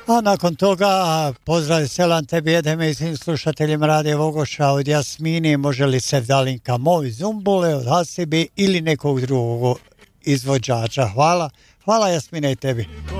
A nakon toga pozdrav selam tebi Edeme i svim slušateljima Radio Vogoša od Jasmini, može li se Dalinka moj Zumbule od Hasibi ili nekog drugog izvođača. Hvala Jasmine i tebi.